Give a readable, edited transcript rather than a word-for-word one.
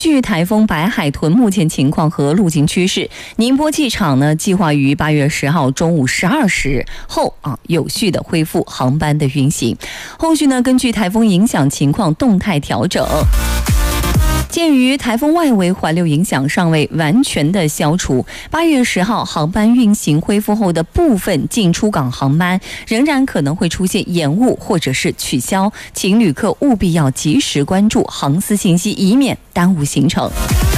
据台风白海豚目前情况和路径趋势，宁波机场呢计划于8月10号中午12时后有序的恢复航班的运行。后续呢根据台风影响情况动态调整。鉴于台风外围环流影响尚未完全的消除，8月10号航班运行恢复后的部分进出港航班仍然可能会出现延误或者是取消，请旅客务必要及时关注航司信息，以免耽误行程。